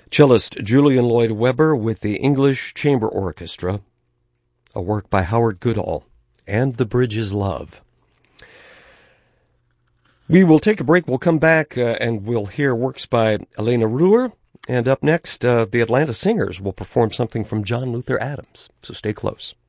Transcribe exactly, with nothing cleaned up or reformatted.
Cellist Julian Lloyd Webber with the English Chamber Orchestra, a work by Howard Goodall, and The Bridge is Love. We will take a break. We'll come back uh, and we'll hear works by Elena Ruhr. And up next, uh, the Atlanta Singers will perform something from John Luther Adams. So stay close.